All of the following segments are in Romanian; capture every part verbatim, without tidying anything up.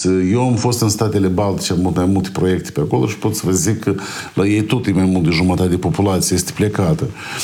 Eu am fost în Statele Baltice, am mai multe proiecte pe acolo și pot să vă zic că la ei tot e mai mult de jumătate de populație este plecată.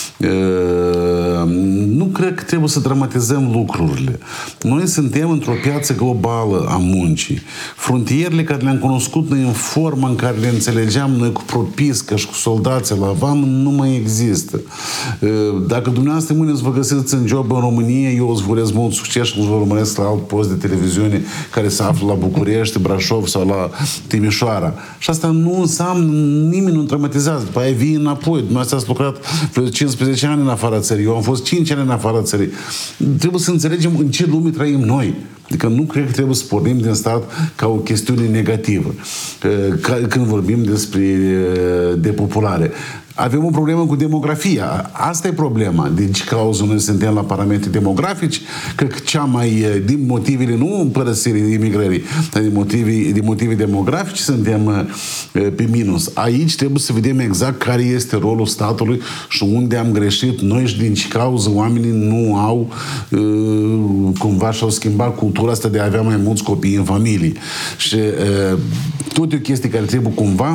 Nu cred că trebuie să dramatizăm lucrurile. Noi suntem într-o piață globală a muncii. Frontierele care le-am cunoscut noi în forma în care le înțelegeam noi cu propiscă și cu soldații la vam nu mai există. Dacă dumneavoastră mâine îți vă găsiți în job în România, eu îți urez mult succes și îți vă urmăresc la alt post de televiziune care se află la București, Brașov sau la Timișoara. Și asta nu înseamnă, nimeni nu traumatizează. După aia vii înapoi. Dumneavoastră ați lucrat cincisprezece ani în afara țării. Eu am fost cinci ani în afara țării. Trebuie să înțelegem în ce lume trăim noi. Adică nu cred că trebuie să pornim din start ca o chestiune negativă. Când vorbim despre depopulare. Avem o problemă cu demografia. Asta e problema. Deci cauza noi suntem la parametri demografici, cred că cea mai, din motivele, nu părăsirii imigrării, dar din motive, din motive demografice suntem pe minus. Aici trebuie să vedem exact care este rolul statului și unde am greșit noi și din ce cauză oamenii nu au cumva și-au schimbat cultura asta de a avea mai mulți copii în familie. Și tot e o chestie care trebuie cumva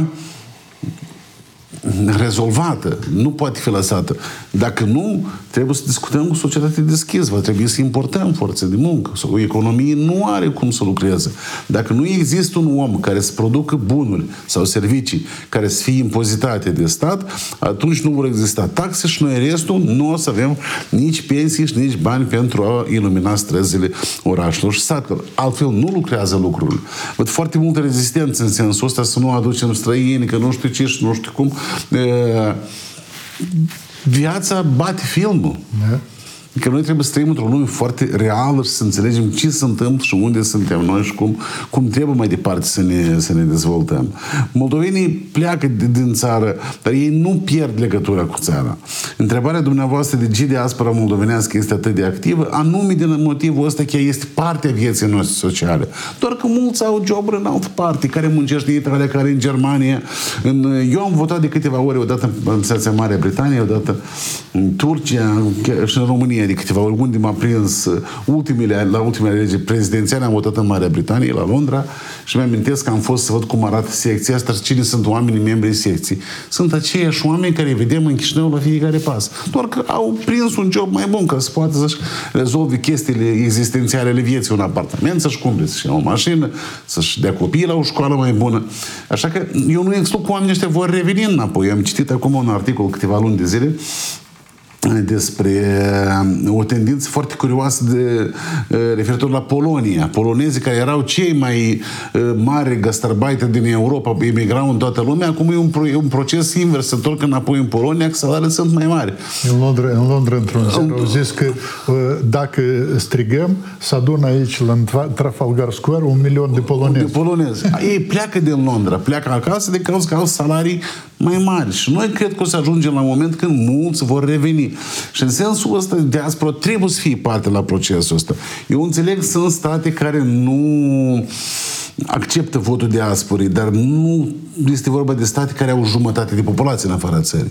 rezolvată. Nu poate fi lăsată. Dacă nu, trebuie să discutăm cu societatea deschisă. Va trebui să importăm forțe de muncă. O economie nu are cum să lucreze. Dacă nu există un om care să producă bunuri sau servicii care să fie impozitate de stat, atunci nu vor exista taxe și noi restul nu o să avem nici pensii și nici bani pentru a ilumina străzile orașelor și satelor. Altfel nu lucrează lucrurile. Văd foarte multă rezistență în sensul ăsta să nu aducem străini, că nu știu ce și nu știu cum. Viața bate filmul. Da. Că noi trebuie să trăim într-o lume foarte reală și să înțelegem ce se întâmplă și unde suntem noi și cum, cum trebuie mai departe să ne, să ne dezvoltăm. Moldovenii pleacă din țară, dar ei nu pierd legătura cu țara. Întrebarea dumneavoastră de ce diaspora moldovenească este atât de activă, anume din motivul ăsta că este parte a vieții noastre sociale. Doar că mulți au joburi în altă parte, care muncește în Italia, care în Germania. În, eu am votat de câteva ori, odată în Stația Marea Britanie, odată în Turcia și în România de câteva ori, unde m-a prins ultimele, la ultimele alegeri prezidențiale, am votat în Marea Britanie, la Londra, și mi-amintesc că am fost să văd cum arată secția asta și cine sunt oamenii membrii secției. Sunt aceiași oameni care vedem în Chișinău la fiecare pas. Doar că au prins un job mai bun, ca să poată să-și rezolve chestiile existențiale ale vieții, un apartament, să-și cumpere, să-și ia o mașină, să-și dea copiii la o școală mai bună. Așa că eu nu exclud că oamenii ăștia vor reveni înapoi. Am citit acum un articol câteva luni de zile despre o tendință foarte curioasă de, referitor la Polonia. Polonezii care erau cei mai mari gastarbeiter din Europa, emigrau în toată lumea, acum e un, pro, e un proces invers, se întorc înapoi în Polonia, că salariile sunt mai mari. În Londra, în Londra într-un zi, au zis că dacă strigăm, se adună aici, la Trafalgar Square, un milion de polonezi. De polonezi. Ei pleacă din Londra, pleacă acasă de cauza că au salarii mai mari. Și noi cred că o să ajungem la un moment când mulți vor reveni. Și în sensul ăsta, diaspora trebuie să fie parte la procesul ăsta. Eu înțeleg că sunt state care nu acceptă votul diasporii, dar nu este vorba de state care au jumătate de populație în afara țării.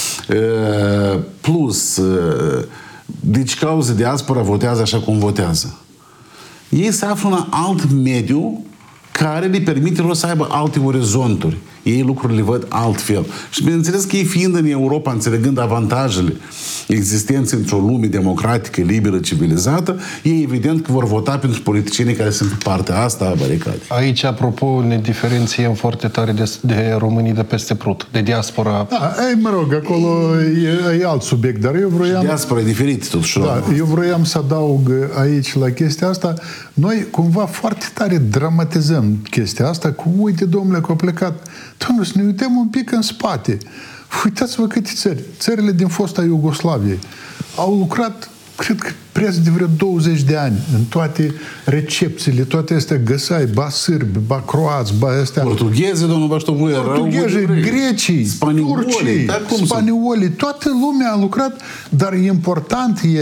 Plus, deci cauza diaspora votează așa cum votează. Ei se află în alt mediu care le permite lor să aibă alte orizonturi. Ei lucrurile văd altfel. Și bineînțeles că ei fiind în Europa, înțelegând avantajele existenței într-o lume democratică, liberă, civilizată, ei evident că vor vota pentru politicienii care sunt pe partea asta a baricadei. Aici, apropo, ne diferențiem foarte tare de, de românii de peste Prut, de diaspora. Da, ei, mă rog, acolo e, e alt subiect, dar eu vroiam... Și diaspora e diferit, totuși. Da, eu vroiam să adaug aici la chestia asta, noi cumva foarte tare dramatizăm chestia asta cu, uite, domnule, că a plecat. Doamne, să ne uităm un pic în spate. Uitați-vă câte țări. Țările din fosta Iugoslavie au lucrat, cred că preț de vreo douăzeci de ani în toate recepțiile, toate astea găsai, ba sârbi, ba croați, ba astea. Portughezi, domnul Baștovuie, portughezi, grecii, spaniolii, turcii, spaniolii, toată lumea a lucrat, dar important este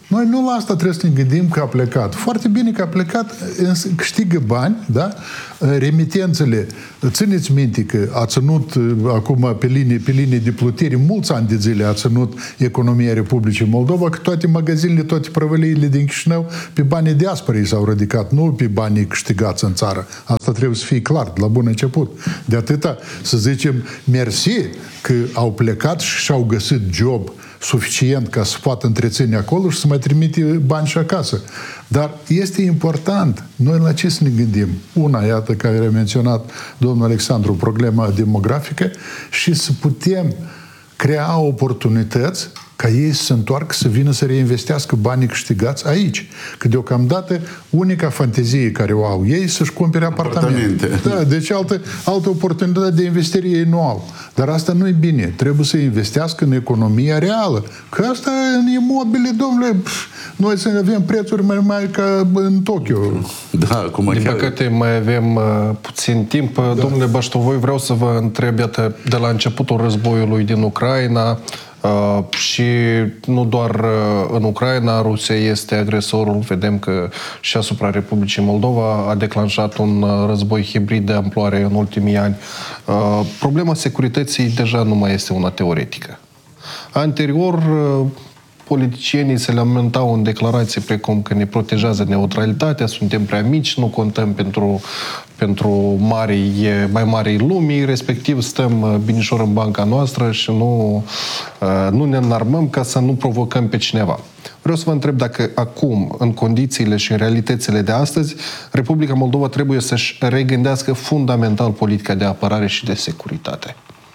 Noi nu la asta trebuie să ne gândim că a plecat. Foarte bine că a plecat, câștigă bani, da? Remitențele, țineți minte că a ținut acum pe linie, pe linie de plutire, mulți ani de zile a ținut economia Republicii Moldova, că toate magazinele, toate prăvăliile din Chișinău pe banii diasporei s-au ridicat, nu pe banii câștigați în țară. Asta trebuie să fie clar, de la bun început. De atâta să zicem mersi că au plecat și și-au găsit job suficient ca să poată întreține acolo și să mai trimite bani și acasă. Dar este important, noi la ce să ne gândim? Una, iată, care a menționat domnul Alexandru, problema demografică și să putem crea oportunități ca ei să se întoarcă, să vină să reinvestească banii câștigați aici. Că deocamdată unica fantezie care o au ei să-și cumpere apartamente. apartamente. Da, deci altă, altă oportunitate de investiție ei nu au. Dar asta nu e bine. Trebuie să investească în economia reală. Că asta în imobile, domnule, pf, noi să avem prețuri mai mari ca în Tokyo. Da, cum Din păcate mai avem uh, puțin timp. Da. Domnule Baștovoi, vreau să vă întreb, iată, de la începutul războiului din Ucraina, Uh, și nu doar uh, în Ucraina, Rusia este agresorul, vedem că și asupra Republicii Moldova a declanșat un uh, război hibrid de amploare în ultimii ani. Uh, problema securității deja nu mai este una teoretică. Anterior, uh, politicienii se lamentau în declarații precum că ne protejează neutralitatea, suntem prea mici, nu contăm pentru, pentru marii, mai marii lumii, respectiv stăm binișor în banca noastră și nu, nu ne înarmăm ca să nu provocăm pe cineva. Vreau să vă întreb dacă acum, în condițiile și în realitățile de astăzi, Republica Moldova trebuie să-și regândească fundamental politica de apărare și de securitate.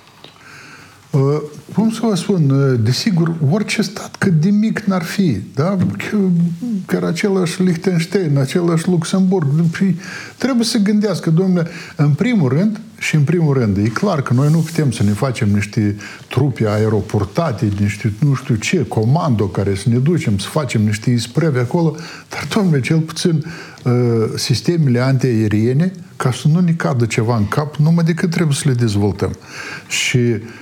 Uh, cum să vă spun, uh, desigur, orice stat cât de mic n-ar fi, da? Chiar același Liechtenstein, același Luxemburg, trebuie să gândească, domnule, în primul rând, și în primul rând, e clar că noi nu putem să ne facem niște trupe aeroportate, niște nu știu ce, comando care să ne ducem, să facem niște ispreve acolo, dar, domnule, cel puțin uh, sistemele antiaeriene, ca să nu ne cadă ceva în cap, numai decât trebuie să le dezvoltăm. Și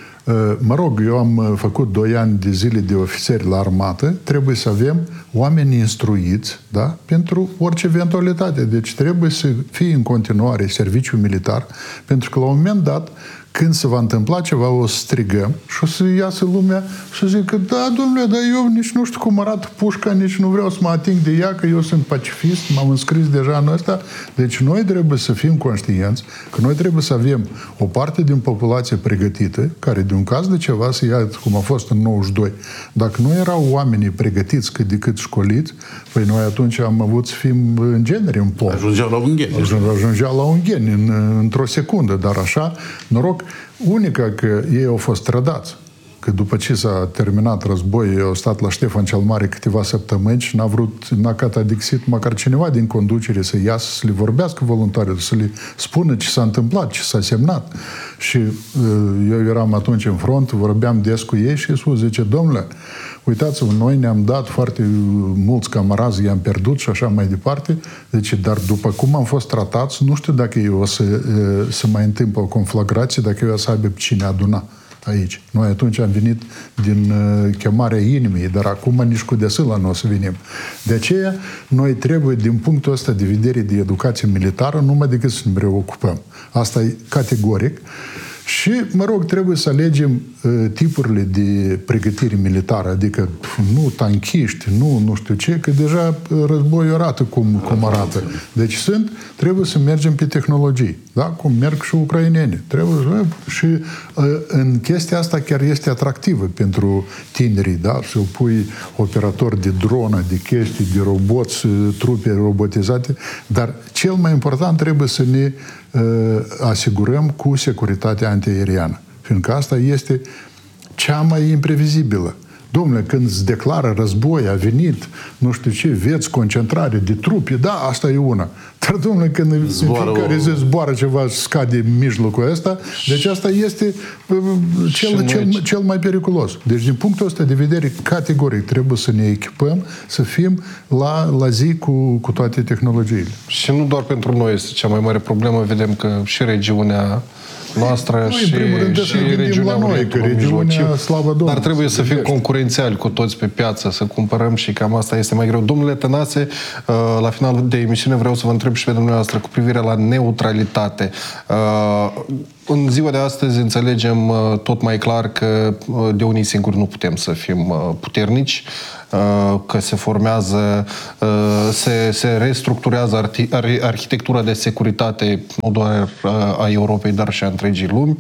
mă rog, eu am făcut doi ani de zile de ofițeri la armată, trebuie să avem oameni instruiți, da? Pentru orice eventualitate. Deci trebuie să fie în continuare serviciu militar, pentru că la un moment dat, când se va întâmpla ceva, o să strigăm și o să iasă lumea și să zică, da, domnule, dar eu nici nu știu cum arată pușca, nici nu vreau să mă ating de ea, că eu sunt pacifist, m-am înscris deja în ăsta. Deci noi trebuie să fim conștienți că noi trebuie să avem o parte din populație pregătită, care de un caz de ceva să ia, cum a fost în nouăzeci și doi. Dacă nu erau oamenii pregătiți cât de cât școliți, păi noi atunci am avut să fim în genere în pom. Ajungeau la un ghen. Ajungeau la un ghen în, într-o secundă, dar așa, noroc, unica că ei au fost trădați. Că după ce s-a terminat războiul, au stat la Ștefan cel Mare câteva săptămâni și n-a vrut, n-a catadixit măcar cineva din conducere să iasă, să le vorbească voluntarii, să le spună ce s-a întâmplat, ce s-a semnat. Și eu eram atunci în front, vorbeam des cu ei și spus, zice, domnule, uitați-vă, noi ne-am dat foarte mulți camarazi, i-am pierdut și așa mai departe, deci, dar după cum am fost tratați, nu știu dacă eu o să, să mai întâmplă o conflagrație, dacă eu o să aibă pe cine aduna aici. Noi atunci am venit din uh, chemarea inimii, dar acum nici cu desâla nu o să venim. De aceea, noi trebuie, din punctul ăsta de vedere de educație militară, numai decât să ne preocupăm. Asta e categoric. Și, mă rog, trebuie să alegem uh, tipurile de pregătire militară, adică nu tanchiști, nu nu știu ce, că deja războiul arată cum, cum arată. Deci sunt, trebuie să mergem pe tehnologii, da? Cum merg și ucraineni. Trebuie, și uh, în chestia asta chiar este atractivă pentru tinerii, da? Să pui operator de dronă, de chestii, de roboți, trupe robotizate, dar cel mai important trebuie să ne asigurăm cu securitatea antiaeriană. Fiindcă asta este cea mai imprevizibilă. Domnule, când îți declară război, a venit, nu știu ce, veți, concentrare de trupe, da, asta e una. Dar, domnule, când zboară în fiecare zi zboară ceva, scade în mijlocul ăsta, deci asta este cel, cel, cel mai periculos. Deci, din punctul ăsta de vedere, categoric, trebuie să ne echipăm, să fim la, la zi cu, cu toate tehnologiile. Și nu doar pentru noi este cea mai mare problemă, vedem că și regiunea noastră Noi, și, în primul rând, și să ne gândim regiunea la noi, Orientului că regiunea, Mijlociu. slavă Domnului, Dar trebuie se să fim gândește. concurențiali cu toți pe piață, să cumpărăm și cam asta este mai greu. Domnule Tănase, la final de emisiune vreau să vă întreb și pe dumneavoastră cu privire la neutralitate. În ziua de astăzi înțelegem tot mai clar că de unii singuri nu putem să fim puternici, că se formează, se, se restructurează arhitectura de securitate nu doar a Europei, dar și a întregii lumi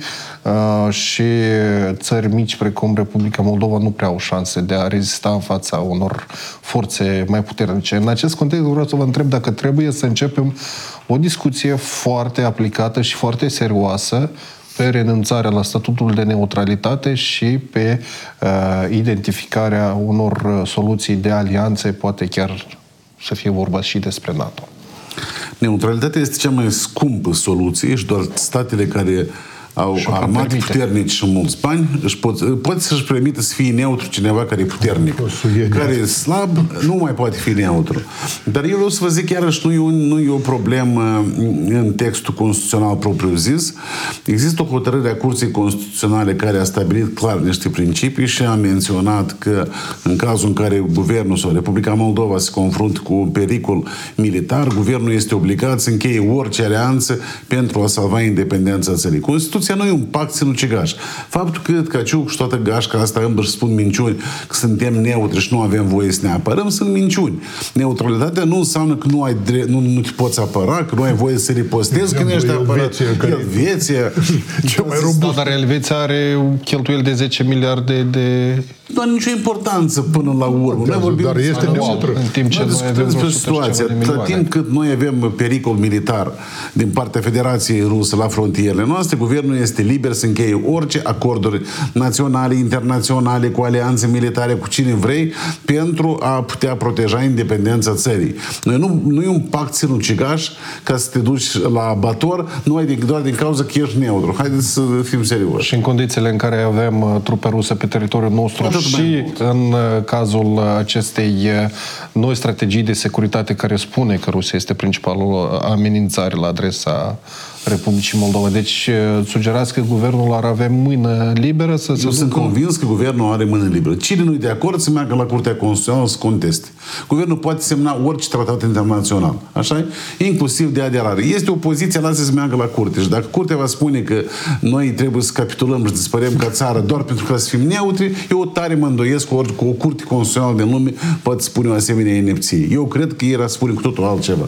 și țări mici precum Republica Moldova nu prea au șanse de a rezista în fața unor forțe mai puternice. În acest context vreau să vă întreb dacă trebuie să începem o discuție foarte aplicată și foarte serioasă pe renunțarea la statutul de neutralitate și pe uh, identificarea unor soluții de alianțe, poate chiar să fie vorba și despre NATO. Neutralitatea este cea mai scumpă soluție și doar statele care au armate puternici și mulți bani, își pot, poate să-și permită să fie neutru cineva care e puternic. Care e slab, nu mai poate fi neutru. Dar eu o să vă zic, iarăși, nu e, un, nu e o problemă în textul constituțional propriu-zis. Există o hotărâre a Curții Constituționale care a stabilit clar niște principii și a menționat că în cazul în care guvernul sau Republica Moldova se confruntă cu un pericol militar, guvernul este obligat să încheie orice alianță pentru a salva independența țării. Constituția nu e un pact sinucigaș. Faptul că Tkaciuc și toată gașca asta îmbă și spun minciuni, că suntem neutri și nu avem voie să ne apărăm, sunt minciuni. Neutralitatea nu înseamnă că nu, ai dre- nu, nu te poți apăra, că nu ai voie să ripostezi, că nu ești apărat. Elveția. Ce mai robust. Da, dar Elveția are cheltuieli de zece miliarde de... Nu are nicio importanță până la urmă. Dar, vorbim dar este neutru. În timp ce noi noi avem despre situația. La timp cât noi avem pericol militar din partea Federației Rusă la frontierele noastre, guvernul este liber să încheie orice acorduri naționale, internaționale, cu alianțe militare, cu cine vrei, pentru a putea proteja independența țării. Noi nu, nu e un pact sinucigaș ca să te duci la abator, nu ai doar din cauza că ești neutru. Haideți să fim serioși. Și în condițiile în care avem trupe ruse pe teritoriul nostru Atât și în cazul acestei noi strategii de securitate care spune că Rusia este principalul amenințare la adresa Republicii Moldova. Deci sugerați că guvernul ar avea mână liberă să se... Eu sunt convins că guvernul are mână liberă. Cine nu e de acord să meargă la Curtea Constituțională să conteste. Guvernul poate semna orice tratat internațional. Așa e? Inclusiv de aderare. Este o poziție, lasă să meargă la Curte. Și dacă Curtea va spune că noi trebuie să capitulăm și dispărem ca țară doar pentru că să fim neutri, eu tare mă îndoiesc cu, ori, cu o Curte Constituțională din lume poate spune o asemenea inepție. Eu cred că era spune cu totul altceva.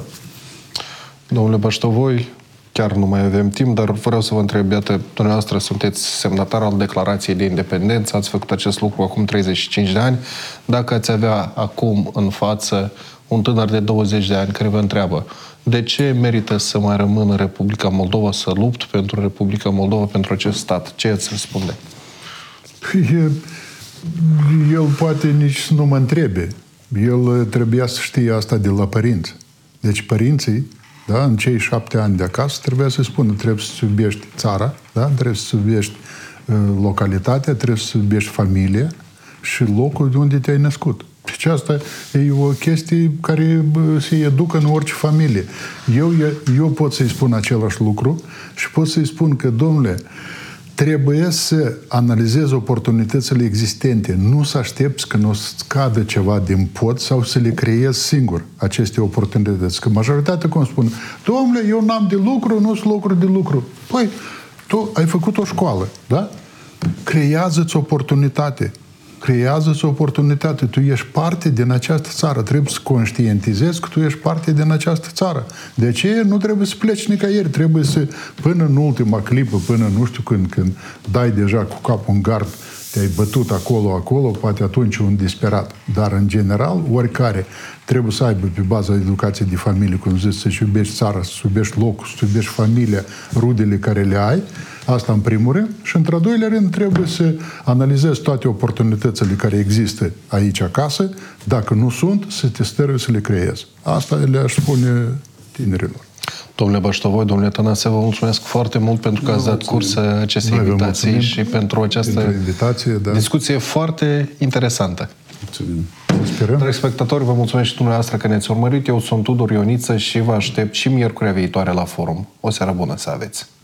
Domnule Baștovoi, chiar nu mai avem timp, dar vreau să vă întreb, iată, dumneavoastră sunteți semnatar al Declarației de Independență, ați făcut acest lucru acum treizeci și cinci de ani. Dacă ați avea acum în față un tânăr de douăzeci de ani care vă întreabă de ce merită să mai rămână Republica Moldova, să lupt pentru Republica Moldova, pentru acest stat, ce ați răspunde? El poate nici nu mă întrebe. El trebuia să știe asta de la părinți. Deci părinții, da, în cei șapte ani de acasă, trebuia să spună, trebuie să iubești țara, da? Trebuie să iubești uh, localitatea, trebuie să iubești familia și locul de unde te-ai născut. Deci asta e o chestie care se educă în orice familie. Eu, eu pot să-i spun același lucru și pot să-i spun că, domnule, trebuie să analizezi oportunitățile existente, nu să aștepți că nu o să cadă ceva din pod sau să le creezi singur aceste oportunități. Că majoritatea, cum spun, domnule, eu n-am de lucru, nu sunt locuri de lucru. Păi, tu ai făcut o școală, da? Creează-ți oportunitate. Creează-ți oportunitate. Tu ești parte din această țară. Trebuie să conștientizezi că tu ești parte din această țară. De aceea nu trebuie să pleci nicăieri. Trebuie să, până în ultima clipă, până nu știu când, când dai deja cu capul în gard, te-ai bătut acolo, acolo, poate atunci un disperat. Dar, în general, oricare trebuie să aibă pe baza educației de familie, cum zici, să-și iubești țara, să iubești locul, să iubești familia, rudele care le ai. Asta în primul rând. Și într-al doilea rând trebuie să analizezi toate oportunitățile care există aici acasă. Dacă nu sunt, să te stărui să le creezi. Asta le-aș spune tinerilor. Domnule Baștovoi, domnule Tănase, vă mulțumesc foarte mult pentru că ați dat curs acestei invitații și pentru această pentru invitație, da. discuție foarte interesantă. Mulțumim. Sperăm. Dragi spectatori, vă mulțumesc și dumneavoastră că ne-ați urmărit. Eu sunt Tudor Ioniță și vă aștept și miercurea viitoare la forum. O seară bună să aveți!